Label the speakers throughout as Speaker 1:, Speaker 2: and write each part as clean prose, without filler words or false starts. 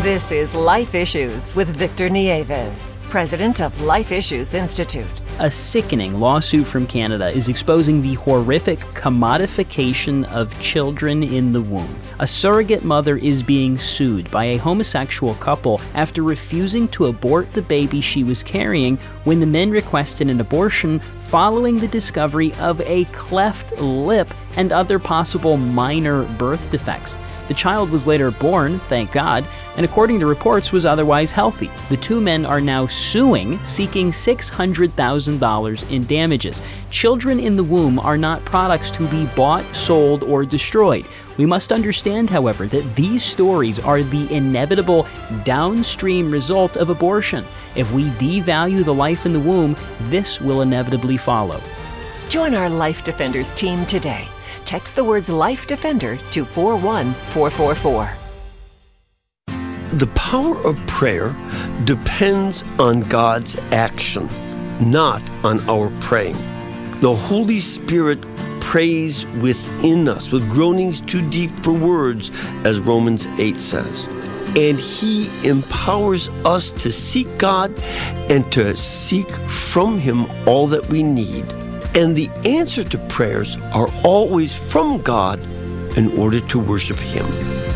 Speaker 1: This is Life Issues with Victor Nieves, president of Life Issues Institute.
Speaker 2: A sickening lawsuit from Canada is exposing the horrific commodification of children in the womb. A surrogate mother is being sued by a homosexual couple after refusing to abort the baby she was carrying when the men requested an abortion following the discovery of a cleft lip and other possible minor birth defects. The child was later born, thank God, and according to reports was otherwise healthy. The two men are now suing, seeking $600,000 in damages. Children in the womb are not products to be bought, sold, or destroyed. We must understand, however, that these stories are the inevitable downstream result of abortion. If we devalue the life in the womb, this will inevitably follow.
Speaker 1: Join our Life Defenders team today. Text the words Life Defender to 41444.
Speaker 3: The power of prayer depends on God's action, not on our praying. The Holy Spirit prays within us with groanings too deep for words, as Romans 8 says. And He empowers us to seek God and to seek from Him all that we need. And the answer to prayers are always from God in order to worship Him.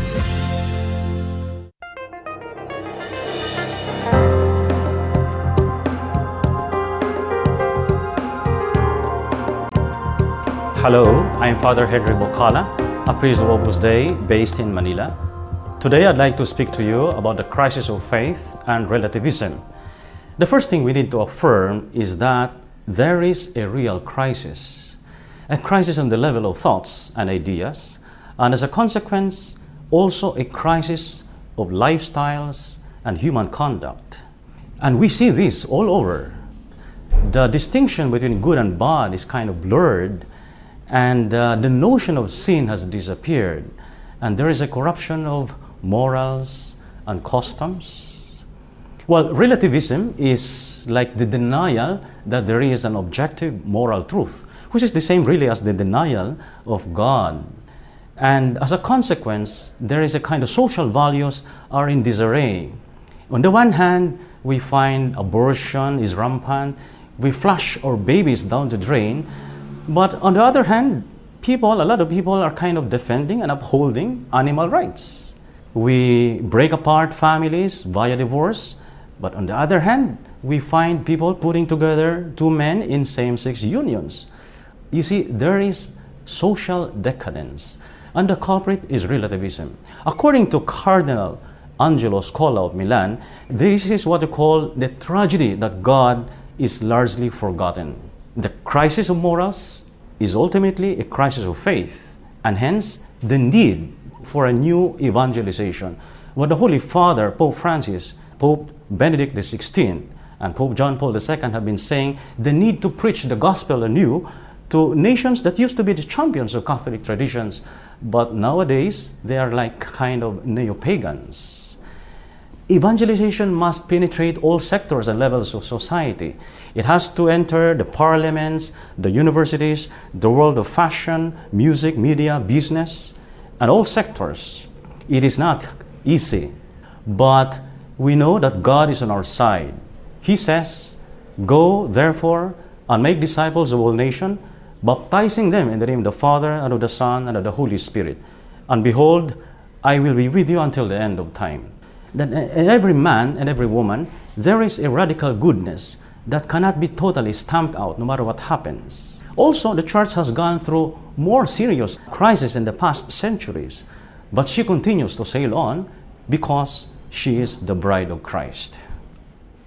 Speaker 4: Hello, I'm Father Henry Bocala, a priest of Opus Dei based in Manila. Today I'd like to speak to you about the crisis of faith and relativism. The first thing we need to affirm is that there is a real crisis. A crisis on the level of thoughts and ideas, and as a consequence, also a crisis of lifestyles and human conduct. And we see this all over. The distinction between good and bad is kind of blurred, and the notion of sin has disappeared, and there is a corruption of morals and customs. Well, relativism is like the denial that there is an objective moral truth, which is the same really as the denial of God. And as a consequence, there is a kind of social values are in disarray. On the one hand, we find abortion is rampant, we flush our babies down the drain, but on the other hand, a lot of people are kind of defending and upholding animal rights. We break apart families via divorce, but on the other hand, we find people putting together two men in same-sex unions. You see, there is social decadence, and the culprit is relativism. According to Cardinal Angelo Scola of Milan, this is what they call the tragedy that God is largely forgotten. The crisis of morals is ultimately a crisis of faith, and hence the need for a new evangelization. What the Holy Father, Pope Francis, Pope Benedict XVI, and Pope John Paul II have been saying, the need to preach the gospel anew to nations that used to be the champions of Catholic traditions, but nowadays they are like kind of neo-pagans. Evangelization must penetrate all sectors and levels of society. It has to enter the parliaments, the universities, the world of fashion, music, media, business, and all sectors. It is not easy, but we know that God is on our side. He says, "Go, therefore, and make disciples of all nations, baptizing them in the name of the Father, and of the Son, and of the Holy Spirit. And behold, I will be with you until the end of time." That in every man and every woman, there is a radical goodness that cannot be totally stamped out no matter what happens. Also, the Church has gone through more serious crises in the past centuries, but she continues to sail on because she is the bride of Christ.